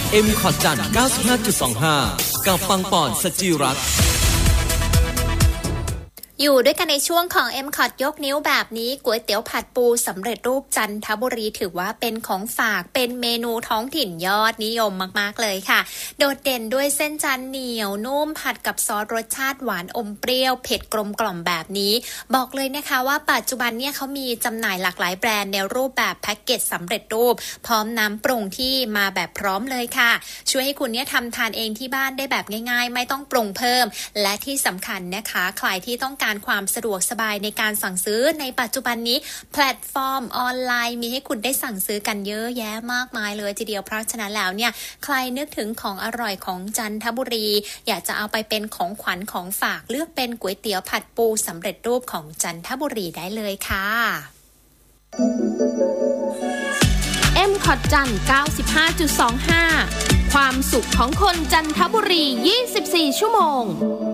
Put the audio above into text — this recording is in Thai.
คอร์ดจัน 95.25 กับปังปอนสจิรัตน์อยู่ด้วยกันในช่วงของ M-Cot ยกนิ้วแบบนี้ก๋วยเตี๋ยวผัดปูสำเร็จรูปจันทบุรีถือว่าเป็นของฝากเป็นเมนูท้องถิ่นยอดนิยมมากๆเลยค่ะโดดเด่นด้วยเส้นจันเหนียวนุ่มผัดกับซอสรสชาติหวานอมเปรี้ยวเผ็ดกลมกล่อมแบบนี้บอกเลยนะคะว่าปัจจุบันเนี่ยเขามีจำหน่ายหลากหลายแบรนด์ในรูปแบบแพ็กเกจสำเร็จรูปพร้อมน้ำปรุงที่มาแบบพร้อมเลยค่ะช่วยให้คุณเนี่ยทำทานเองที่บ้านได้แบบง่ายๆไม่ต้องปรุงเพิ่มและที่สำคัญนะคะใครที่ต้องการความสะดวกสบายในการสั่งซื้อในปัจจุบันนี้แพลตฟอร์มออนไลน์มีให้คุณได้สั่งซื้อกันเยอะแยะมากมายเลยทีเดียวเพราะฉะนั้นแล้วเนี่ยใครนึกถึงของอร่อยของจันทบุรีอยากจะเอาไปเป็นของขวัญของฝากเลือกเป็นก๋วยเตี๋ยวผัดปูสำเร็จรูปของจันทบุรีได้เลยค่ะ M-Cot จัน 95.25 ความสุขของคนจันทบุรี 24 ชั่วโมง